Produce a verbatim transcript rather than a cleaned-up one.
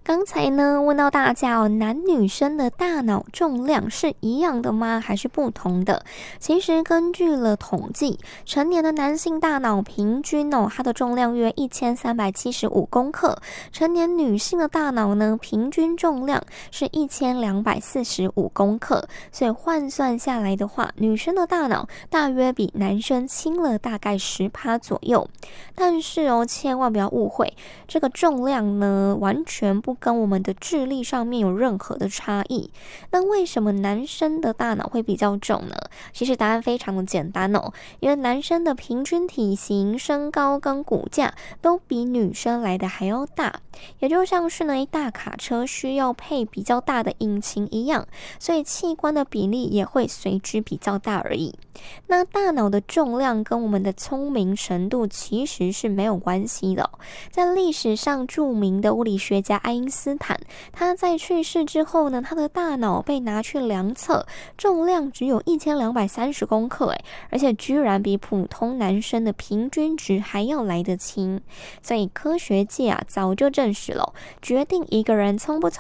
刚才呢问到大家哦，男女生的大脑重量是一样的吗？还是不同的？其实根据了统计，成年的男性大脑平均哦，它的重量约一千三百七十五公克，成年女性的大脑呢，平均重量是一千两百四十五公克，所以换算下来的话，女生的大脑大约比男生轻了大概十趴左右。但是哦，千万不要误会，这个重量呢，完全不跟我们的智力上面有任何的差异。那为什么男生的大脑会比较重呢？其实答案非常的简单哦，因为男生的平均体型、身高跟骨架都比女生来的还要大，也就像是呢一大卡车需要配比较大的引擎一样，所以器官的比例也会随之比较大而已。那大脑的重量跟我们的聪明程度其实是没有关系的哦。在历史上著名的物理学家爱因斯坦，他在去世之后呢，他的大脑被拿去量测，重量只有一千两百三十公克，诶，而且居然比普通男生的平均值还要来得轻。所以科学界啊早就证实了，决定一个人聪不聪